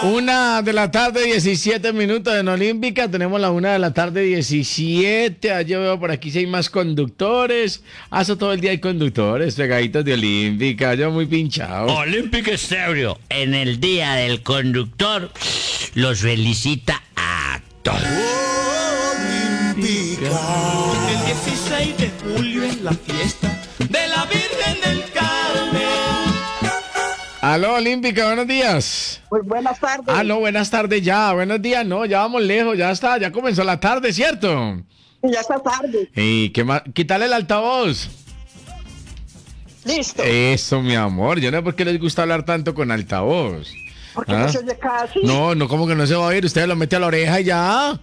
1 de la tarde, 17 minutos en Olímpica. Tenemos la 1 de la tarde, 17. Yo veo por aquí si hay más conductores. Eso todo el día hay conductores pegaditos de Olímpica. Yo muy pinchado. Olympic Stereo, en el día del conductor, los felicita a todos. Olímpica. El 16 de julio es la fiesta de la Virgen del Carmen. Aló, Olímpica, buenos días. Pues buenas tardes. Aló, buenas tardes ya. Buenos días, no, ya vamos lejos, ya está, ya comenzó la tarde, ¿cierto? Ya está tarde. ¿Y qué más? Quítale el altavoz. Listo. Eso, mi amor. Yo no sé por qué les gusta hablar tanto con altavoz. Porque ¿Ah? no se oye casi. No, como que no se va a oír. Usted lo mete a la oreja y ya.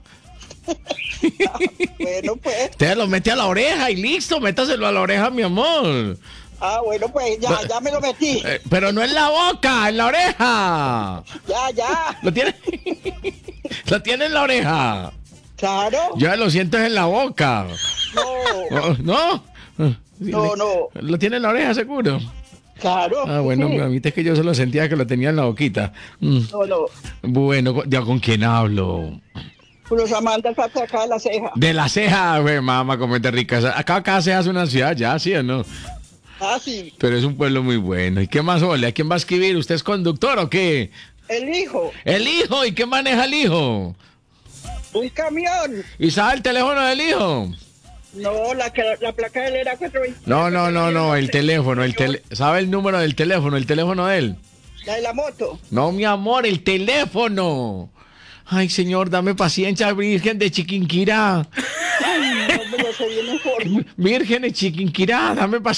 Bueno, pues. Usted lo mete a la oreja y listo, métaselo a la oreja, mi amor. Ah, bueno, pues ya me lo metí. Pero no en la boca, en la oreja. Ya. ¿Lo tiene? ¿Lo tiene en la oreja? Claro. Yo lo siento es en la boca. No. ¿No? No. ¿Lo tiene en la oreja, seguro? Claro. Ah, bueno, sí. a mí es que yo solo sentía que lo tenía en la boquita. No. Bueno, ¿ya con quién hablo? Los amantes hasta acá de la ceja. De la ceja, güey, mamá, comete rica. Acá cada ceja es una ciudad, ya, ¿sí o no? Ah, sí. Pero es un pueblo muy bueno. ¿Y qué más, Ole? ¿A quién va a escribir? ¿Usted es conductor o qué? El hijo. ¿El hijo? ¿Y qué maneja el hijo? Un camión. ¿Y sabe el teléfono del hijo? No, la placa de él era 420. No, el teléfono, ¿sabe el número del teléfono de él? La de la moto. No, mi amor, el teléfono. Ay, señor, dame paciencia, Virgen de Chiquinquirá. No, ya se viene en forma. Virgen de Chiquinquirá, dame paciencia.